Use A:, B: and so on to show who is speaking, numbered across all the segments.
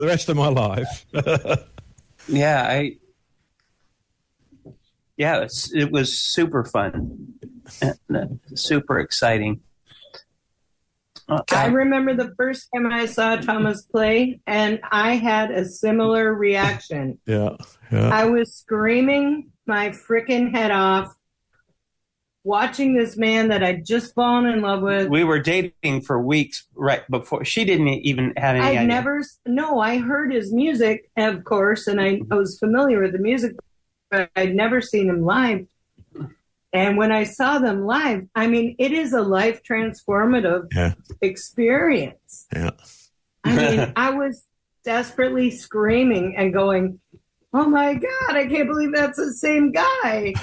A: the rest of my life.
B: It was super fun, super exciting.
C: I remember the first time I saw Thomas play, and I had a similar reaction.
A: Yeah.
C: I was screaming my freaking head off, watching this man that I'd just fallen in love with.
B: We were dating for weeks right before. She didn't even have any idea.
C: I heard his music, of course, and I was familiar with the music, but I'd never seen him live. And when I saw them live, I mean, it is a life transformative experience.
A: Yeah.
C: I mean, I was desperately screaming and going, oh my God, I can't believe that's the same guy.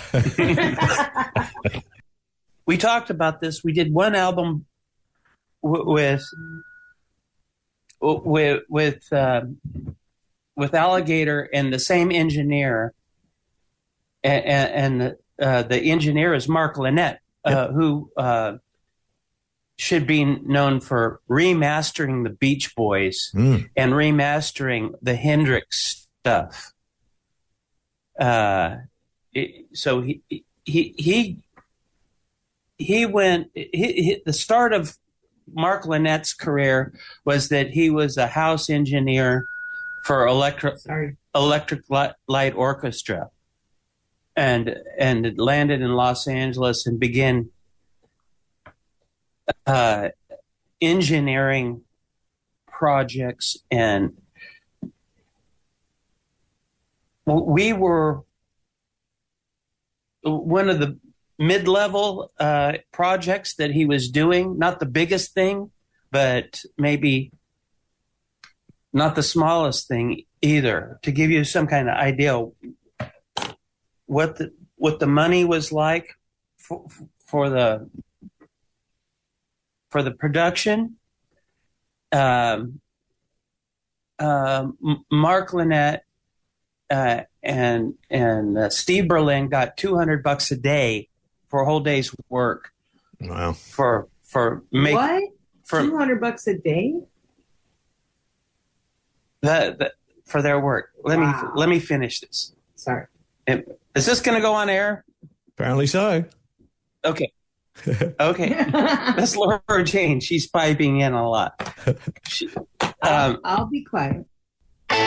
B: We talked about this. We did one album with Alligator and the same engineer, and the engineer is Mark Lynette, who should be known for remastering the Beach Boys and remastering the Hendrix stuff. So he went. The start of Mark Lynette's career was that he was a house engineer for Electric Light Orchestra, and landed in Los Angeles and began engineering projects. And we were one of the mid-level projects that he was doing. Not the biggest thing, but maybe not the smallest thing either. To give you some kind of idea what the money was like for the production. Mark Lynette and Steve Berlin got $200 a day for a whole day's work.
A: Wow!
B: For
C: $200 a day?
B: For their work. Let me finish this.
C: Sorry.
B: Is this going to go on air?
A: Apparently so.
B: Okay. That's Laura Jane. She's piping in a lot.
C: I'll be quiet.